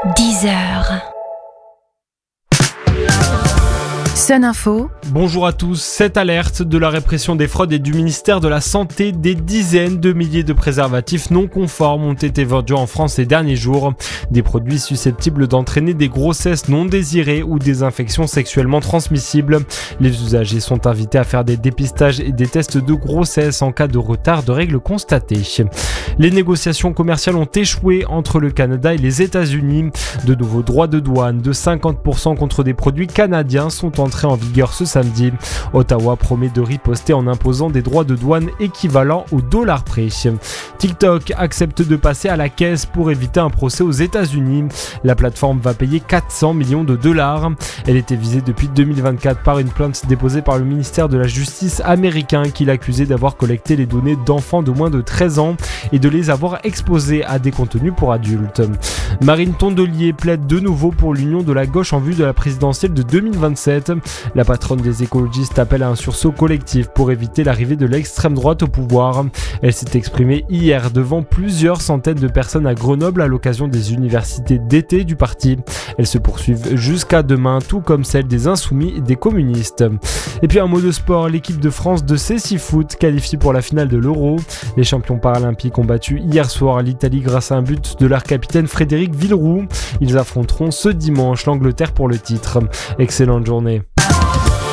10h. Sun Info. Bonjour à tous. Cette alerte de la répression des fraudes et du ministère de la Santé, des dizaines de milliers de préservatifs non conformes ont été vendus en France ces derniers jours. Des produits susceptibles d'entraîner des grossesses non désirées ou des infections sexuellement transmissibles. Les usagers sont invités à faire des dépistages et des tests de grossesse en cas de retard de règles constatées. Les négociations commerciales ont échoué entre le Canada et les États-Unis. De nouveaux droits de douane de 50% contre des produits canadiens sont entrés en vigueur ce samedi. Ottawa promet de riposter en imposant des droits de douane équivalents au dollar près. TikTok accepte de passer à la caisse pour éviter un procès aux États-Unis. La plateforme va payer 400 millions de dollars. Elle était visée depuis 2024 par une plainte déposée par le ministère de la Justice américain qui l'accusait d'avoir collecté les données d'enfants de moins de 13 ans et de les avoir exposés à des contenus pour adultes. Marine Tondelier plaide de nouveau pour l'union de la gauche en vue de la présidentielle de 2027. La patronne des écologistes appelle à un sursaut collectif pour éviter l'arrivée de l'extrême droite au pouvoir. Elle s'est exprimée hier devant plusieurs centaines de personnes à Grenoble à l'occasion des universités d'été du parti. Elles se poursuivent jusqu'à demain, tout comme celles des Insoumis et des communistes. Et puis un mot de sport, l'équipe de France de cécifoot qualifie pour la finale de l'Euro. Les champions paralympiques ont battu hier soir l'Italie grâce à un but de leur capitaine Frédéric Villeroux. Ils affronteront ce dimanche l'Angleterre pour le titre. Excellente journée.